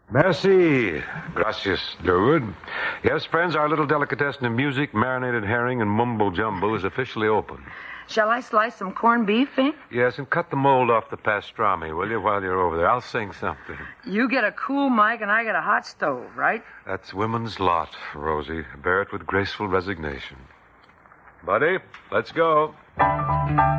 Merci. Gracias, Durwood. Yes, friends, our little delicatessen of music, marinated herring, and mumbo-jumbo is officially open. Shall I slice some corned beef, Fink? Yes, and cut the mold off the pastrami, will you, while you're over there? I'll sing something. You get a cool mic and I get a hot stove, right? That's women's lot, Rosie. Bear it with graceful resignation. Buddy, let's go.